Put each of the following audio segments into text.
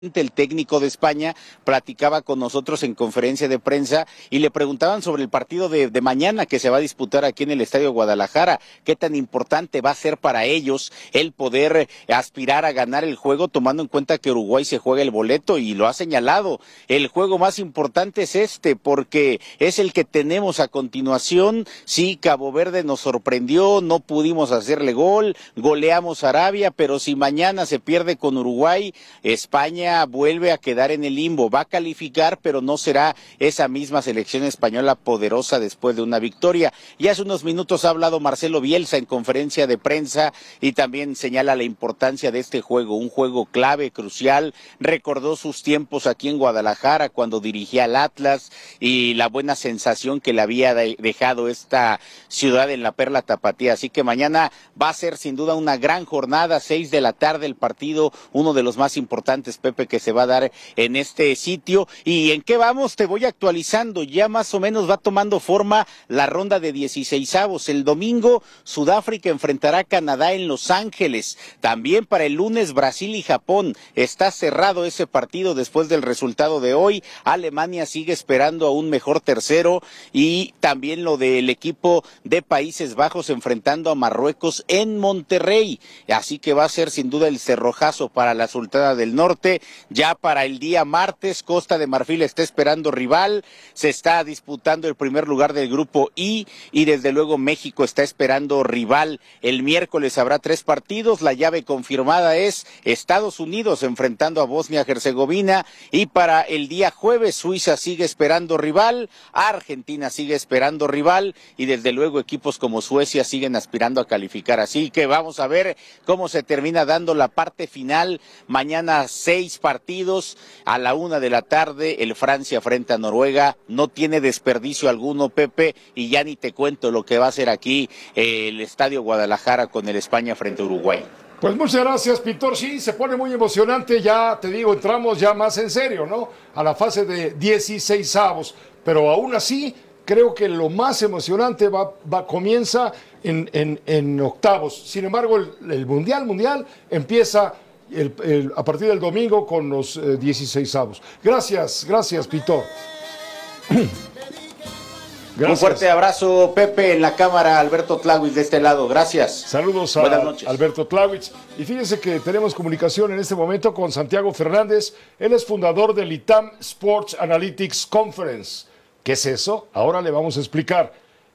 El técnico de España platicaba con nosotros en conferencia de prensa y le preguntaban sobre el partido de mañana que se va a disputar aquí en el Estadio Guadalajara, qué tan importante va a ser para ellos el poder aspirar a ganar el juego, tomando en cuenta que Uruguay se juega el boleto, y lo ha señalado, el juego más importante es este, porque es el que tenemos a continuación. Sí, Cabo Verde nos sorprendió, no pudimos hacerle gol, goleamos a Arabia, pero si mañana se pierde con Uruguay, España vuelve a quedar en el limbo, va a calificar, pero no será esa misma selección española poderosa después de una victoria. Y hace unos minutos ha hablado Marcelo Bielsa en conferencia de prensa y también señala la importancia de este juego, un juego clave, crucial. Recordó sus tiempos aquí en Guadalajara cuando dirigía al Atlas y la buena sensación que le había dejado esta ciudad en la Perla Tapatía. Así que mañana va a ser sin duda una gran jornada, 6 de la tarde el partido, uno de los más importantes, Pepe, que se va a dar en este sitio. ¿Y en qué vamos? Te voy actualizando, ya más o menos va tomando forma la ronda de 16avos. El domingo Sudáfrica enfrentará a Canadá en Los Ángeles, también para el lunes Brasil y Japón. Está cerrado ese partido después del resultado de hoy. Alemania sigue esperando a un mejor tercero, y también lo del equipo de Países Bajos enfrentando a Marruecos en Monterrey, así que va a ser sin duda el cerrojazo para la Sultana del Norte. Ya para el día martes, Costa de Marfil está esperando rival, se está disputando el primer lugar del grupo I, y desde luego México está esperando rival. El miércoles habrá 3 partidos, la llave confirmada es Estados Unidos enfrentando a Bosnia-Herzegovina, y para el día jueves Suiza sigue esperando rival, Argentina sigue esperando rival, y desde luego equipos como Suecia siguen aspirando a calificar. Así que vamos a ver cómo se termina dando la parte final. Mañana 6 partidos a la 1 de la tarde, el Francia frente a Noruega, no tiene desperdicio alguno, Pepe, y ya ni te cuento lo que va a ser aquí el Estadio Guadalajara con el España frente a Uruguay. Pues muchas gracias, Pintor. Sí, se pone muy emocionante, ya te digo, entramos ya más en serio, ¿no? A la fase de 16avos, pero aún así creo que lo más emocionante comienza en octavos. Sin embargo, el Mundial empieza a partir del domingo con los 16avos. Gracias, Pintor. Gracias. Un fuerte abrazo, Pepe, en la cámara, Alberto Tláhuiz de este lado. Gracias. Saludos a Alberto Tláhuiz. Y fíjense que tenemos comunicación en este momento con Santiago Fernández. Él es fundador del ITAM Sports Analytics Conference. ¿Qué es eso? Ahora le vamos a explicar.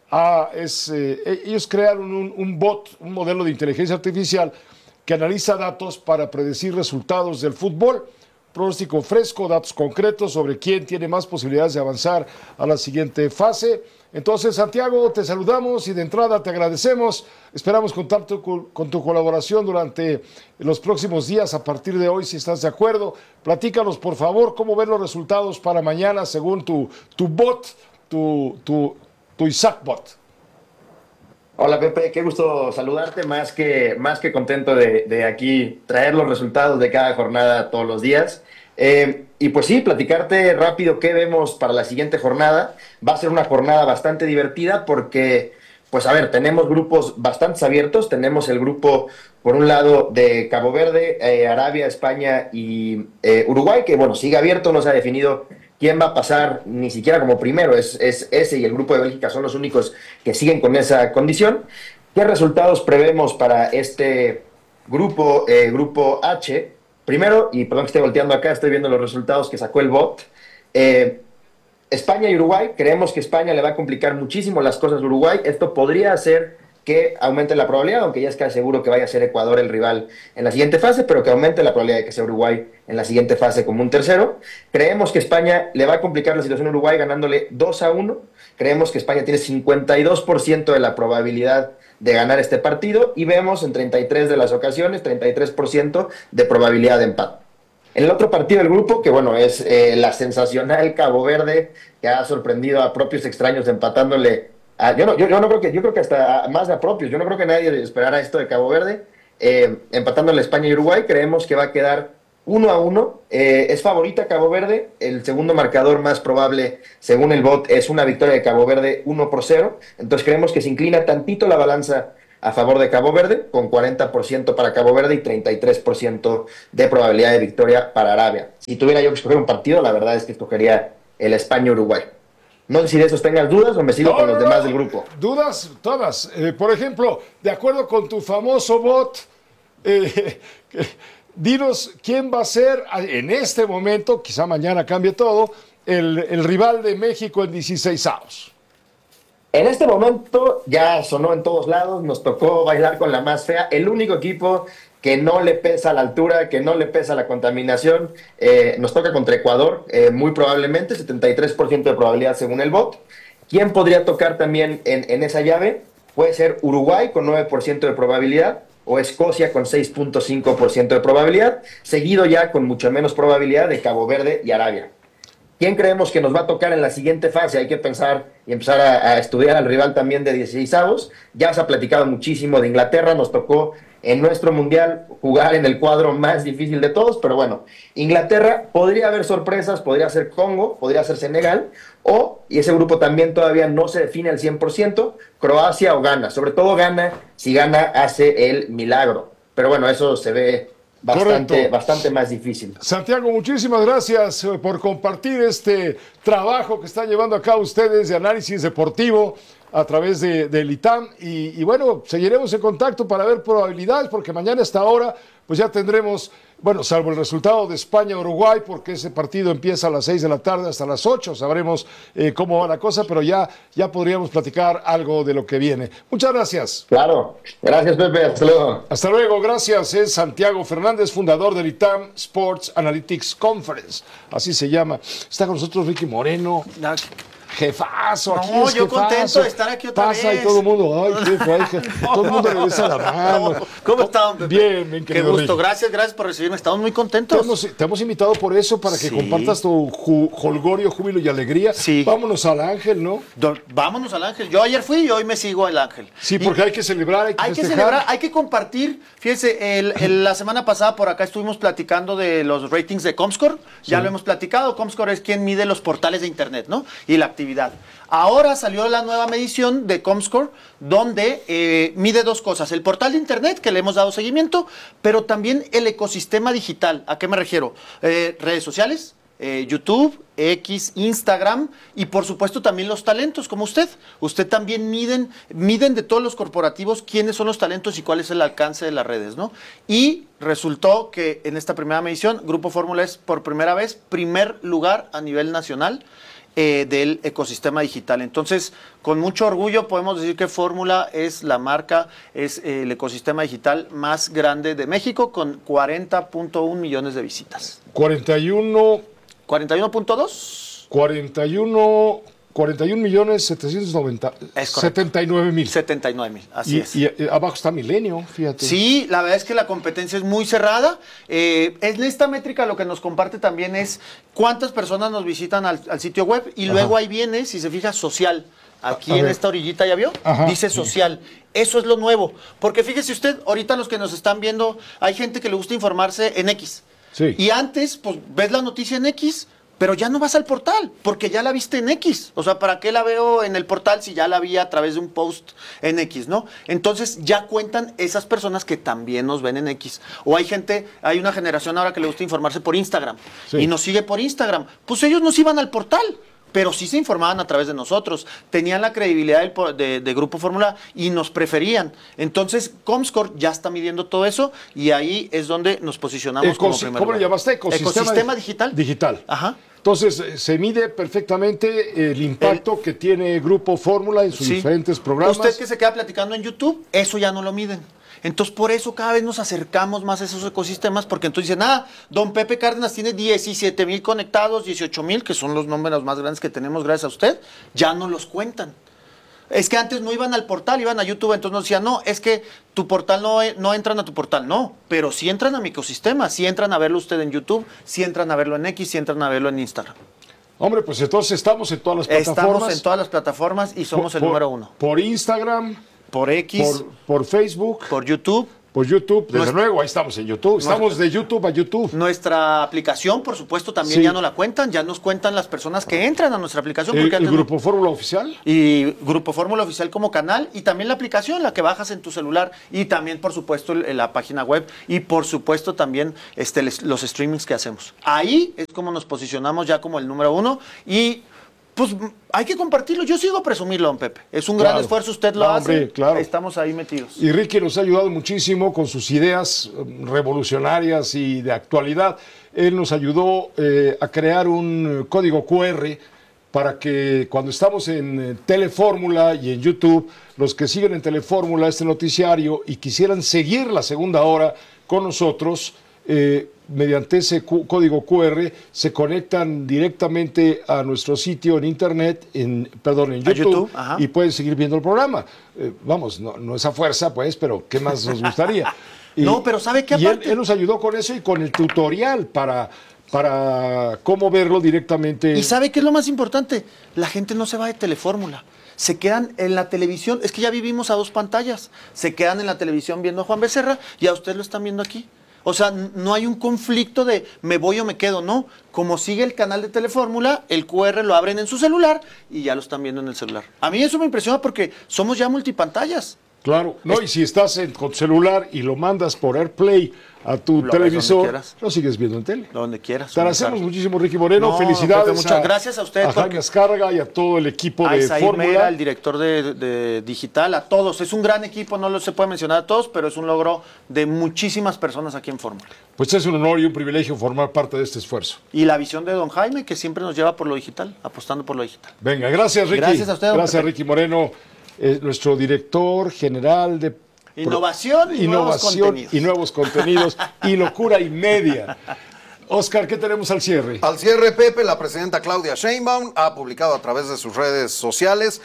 Ellos crearon un bot, un modelo de inteligencia artificial que analiza datos para predecir resultados del fútbol. Pronóstico fresco, datos concretos sobre quién tiene más posibilidades de avanzar a la siguiente fase. Entonces, Santiago, te saludamos y de entrada te agradecemos. Esperamos contar con tu colaboración durante los próximos días a partir de hoy, si estás de acuerdo. Platícanos, por favor, cómo ven los resultados para mañana según tu bot, tu Isaac Bot. Hola Pepe, qué gusto saludarte, más que contento de aquí traer los resultados de cada jornada todos los días. Y pues sí, platicarte rápido qué vemos para la siguiente jornada. Va a ser una jornada bastante divertida porque, pues a ver, tenemos grupos bastante abiertos. Tenemos el grupo, por un lado, de Cabo Verde, Arabia, España y Uruguay, que bueno, sigue abierto, no se ha definido quién va a pasar ni siquiera como primero, es ese y el grupo de Bélgica son los únicos que siguen con esa condición. ¿Qué resultados prevemos para este grupo H? Primero, y perdón que esté volteando acá, estoy viendo los resultados que sacó el bot. España y Uruguay, creemos que España le va a complicar muchísimo las cosas a Uruguay. Esto podría hacer que aumente la probabilidad, aunque ya es casi seguro que vaya a ser Ecuador el rival en la siguiente fase, pero que aumente la probabilidad de que sea Uruguay en la siguiente fase como un tercero. Creemos que España le va a complicar la situación a Uruguay ganándole 2-1. Creemos que España tiene 52% de la probabilidad de ganar este partido y vemos en 33 de las ocasiones 33% de probabilidad de empate. En el otro partido del grupo, que bueno, es la sensacional Cabo Verde, que ha sorprendido a propios extraños empatándole. Yo creo que hasta más a propios. Yo no creo que nadie esperara esto de Cabo Verde. Empatándole a España y Uruguay, creemos que va a quedar 1-1. Es favorita Cabo Verde. El segundo marcador más probable, según el bot, es una victoria de Cabo Verde 1-0. Entonces creemos que se inclina tantito la balanza a favor de Cabo Verde, con 40% para Cabo Verde y 33% de probabilidad de victoria para Arabia. Si tuviera yo que escoger un partido, la verdad es que escogería el España-Uruguay. No sé si de esos tengas dudas o me sigo con los demás del grupo. Dudas, todas. Por ejemplo, de acuerdo con tu famoso bot, dinos quién va a ser en este momento, quizá mañana cambie todo, el rival de México en 16avos. En este momento ya sonó en todos lados, nos tocó bailar con la más fea. El único equipo que no le pesa la altura, que no le pesa la contaminación, nos toca contra Ecuador, muy probablemente, 73% de probabilidad según el bot. ¿Quién podría tocar también en esa llave? Puede ser Uruguay con 9% de probabilidad o Escocia con 6.5% de probabilidad, seguido ya con mucha menos probabilidad de Cabo Verde y Arabia. ¿Quién creemos que nos va a tocar en la siguiente fase? Hay que pensar y empezar a estudiar al rival también de 16avos. Ya se ha platicado muchísimo de Inglaterra, nos tocó en nuestro mundial jugar en el cuadro más difícil de todos, pero bueno, Inglaterra, podría haber sorpresas, podría ser Congo, podría ser Senegal, y ese grupo también todavía no se define al 100%, Croacia o Ghana. Sobre todo Ghana, si Ghana hace el milagro. Pero bueno, eso se ve bastante más difícil. Santiago, muchísimas gracias por compartir este trabajo que están llevando a cabo ustedes de análisis deportivo a través del ITAM y bueno, seguiremos en contacto para ver probabilidades porque mañana a esta hora pues ya tendremos, bueno, salvo el resultado de España-Uruguay, porque ese partido empieza a las 6 de la tarde hasta las 8, sabremos cómo va la cosa, pero ya podríamos platicar algo de lo que viene. Muchas gracias. Claro, gracias Pepe, hasta luego. Hasta luego, gracias. Es Santiago Fernández, fundador del ITAM Sports Analytics Conference, así se llama. Está con nosotros Ricky Moreno. Jefazo, aquí no, es yo jefazo. Contento de estar aquí otra Pasa vez. Y todo el mundo, ay, jefe, ay, jefe. Todo el mundo le besa la mano. ¿Cómo está, don Pepe? Bien, qué gusto, Ricky. Gracias por recibirme, estamos muy contentos. Te hemos invitado por eso, para que compartas tu holgorio, júbilo y alegría. Sí. Vámonos al Ángel, ¿no? Vámonos al Ángel. Yo ayer fui y hoy me sigo al Ángel. Sí, porque hay que celebrar, hay que celebrar, hay que compartir. Fíjense, la semana pasada por acá estuvimos platicando de los ratings de Comscore. Ya lo hemos platicado. Comscore es quien mide los portales de internet, ¿no? Y la actividad. Ahora salió la nueva medición de Comscore, donde mide dos cosas: el portal de internet, que le hemos dado seguimiento, pero también el ecosistema digital. ¿A qué me refiero? Redes sociales, YouTube, X, Instagram y por supuesto también los talentos, como usted. Usted también miden de todos los corporativos quiénes son los talentos y cuál es el alcance de las redes, ¿no? Y resultó que en esta primera medición, Grupo Fórmula es por primera vez primer lugar a nivel nacional del ecosistema digital. Entonces, con mucho orgullo podemos decir que Fórmula es la marca, es el ecosistema digital más grande de México, con 40.1 millones de visitas. 41.2. 41 millones 790. 79,000. 79,000, así es. Y abajo está Milenio, fíjate. Sí, la verdad es que la competencia es muy cerrada. En esta métrica lo que nos comparte también es cuántas personas nos visitan al sitio web y luego ahí viene, si se fija, social. Aquí en esta orillita, ¿ya vio? Dice social. Eso es lo nuevo. Porque fíjese usted, ahorita los que nos están viendo, hay gente que le gusta informarse en X. Sí. Y antes, pues, ves la noticia en X, pero ya no vas al portal, porque ya la viste en X. O sea, ¿para qué la veo en el portal si ya la vi a través de un post en X, no? Entonces, ya cuentan esas personas que también nos ven en X. O hay una generación ahora que le gusta informarse por Instagram. Sí. Y nos sigue por Instagram. Pues ellos nos iban al portal, pero sí se informaban a través de nosotros. Tenían la credibilidad de Grupo Fórmula y nos preferían. Entonces, Comscore ya está midiendo todo eso y ahí es donde nos posicionamos como primer lugar. ¿Cómo le llamaste? Ecosistema digital. Digital. Ajá. Entonces, se mide perfectamente el impacto que tiene Grupo Fórmula en sus diferentes programas. Usted que se queda platicando en YouTube, eso ya no lo miden. Entonces, por eso cada vez nos acercamos más a esos ecosistemas, porque entonces dicen, don Pepe Cárdenas tiene 17,000 conectados, 18,000, que son los números más grandes que tenemos gracias a usted, ya no los cuentan. Es que antes no iban al portal, iban a YouTube, entonces nos decían, no, es que tu portal no entran a tu portal, no, pero sí entran a mi ecosistema, sí entran a verlo usted en YouTube, sí entran a verlo en X, sí entran a verlo en Instagram. Hombre, pues entonces estamos en todas las plataformas. Estamos en todas las plataformas y somos el número uno. Por Instagram. Por X. Por Facebook. Por YouTube. Pues YouTube, desde luego, ahí estamos en YouTube. Estamos de YouTube a YouTube. Nuestra aplicación, por supuesto, también ya no la cuentan. Ya nos cuentan las personas que entran a nuestra aplicación. Porque ¿El Grupo Fórmula Oficial? Y Grupo Fórmula Oficial como canal. Y también la aplicación, la que bajas en tu celular. Y también, por supuesto, la página web. Y, por supuesto, también los streamings que hacemos. Ahí es como nos posicionamos ya como el número 1. Y pues hay que compartirlo. Yo sigo presumirlo, don Pepe. Es un gran esfuerzo, usted lo hace. Hombre, claro. Estamos ahí metidos. Y Ricky nos ha ayudado muchísimo con sus ideas revolucionarias y de actualidad. Él nos ayudó a crear un código QR para que cuando estamos en Telefórmula y en YouTube, los que siguen en Telefórmula este noticiario y quisieran seguir la segunda hora con nosotros, mediante ese código QR se conectan directamente a nuestro sitio en internet, en YouTube, y pueden seguir viendo el programa. Vamos, no es a fuerza, pues, pero ¿qué más nos gustaría? No, pero ¿sabe qué aparte? Él nos ayudó con eso y con el tutorial para cómo verlo directamente. ¿Y sabe qué es lo más importante? La gente no se va de Telefórmula. Se quedan en la televisión. Es que ya vivimos a 2 pantallas. Se quedan en la televisión viendo a Juan Becerra y a usted lo están viendo aquí. O sea, no hay un conflicto de me voy o me quedo, no. Como sigue el canal de Telefórmula, el QR lo abren en su celular y ya lo están viendo en el celular. A mí eso me impresiona porque somos ya multipantallas. Claro, no, y si estás con celular y lo mandas por AirPlay a tu televisor, lo sigues viendo en tele. Donde quieras. Te agradecemos muchísimo, Ricky Moreno. Felicidades. Muchas gracias a usted. A Jaime Azcárraga y a todo el equipo de Fórmula. El director de digital, a todos. Es un gran equipo, no se puede mencionar a todos, pero es un logro de muchísimas personas aquí en Fórmula. Pues es un honor y un privilegio formar parte de este esfuerzo. Y la visión de don Jaime, que siempre nos lleva por lo digital, apostando por lo digital. Venga, gracias, Ricky. Gracias a usted, don Gracias, Pepe. Ricky Moreno, nuestro director general de Innovación y nuevos contenidos y locura y media. Oscar, ¿qué tenemos al cierre? Al cierre, Pepe, la presidenta Claudia Sheinbaum ha publicado a través de sus redes sociales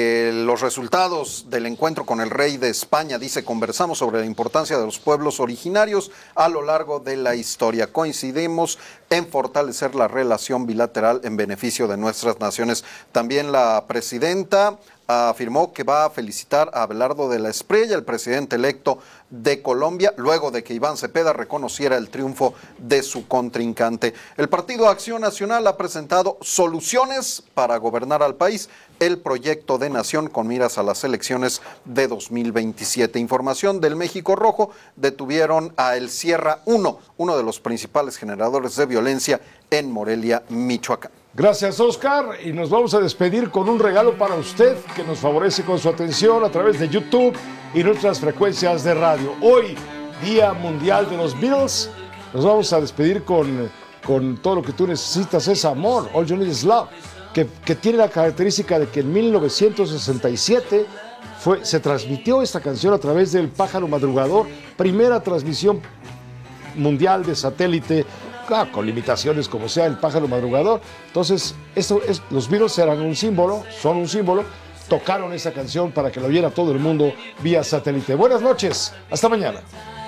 los resultados del encuentro con el rey de España. Dice: conversamos sobre la importancia de los pueblos originarios a lo largo de la historia. Coincidimos en fortalecer la relación bilateral en beneficio de nuestras naciones. También la presidenta afirmó que va a felicitar a Abelardo de la Espriella, el presidente electo de Colombia, luego de que Iván Cepeda reconociera el triunfo de su contrincante. El Partido Acción Nacional ha presentado soluciones para gobernar al país, el proyecto de nación con miras a las elecciones de 2027. Información del México Rojo: detuvieron a El Sierra 1, uno de los principales generadores de violencia en Morelia, Michoacán. Gracias, Oscar, y nos vamos a despedir con un regalo para usted que nos favorece con su atención a través de YouTube y nuestras frecuencias de radio. Hoy, Día Mundial de los Beatles, nos vamos a despedir con todo lo que tú necesitas es amor, All You Need Is Love, que tiene la característica de que en 1967 se transmitió esta canción a través del Pájaro Madrugador, primera transmisión mundial de satélite, claro, con limitaciones como sea el Pájaro Madrugador. Entonces, los Beatles son un símbolo, tocaron esa canción para que la oyera todo el mundo vía satélite. Buenas noches, hasta mañana.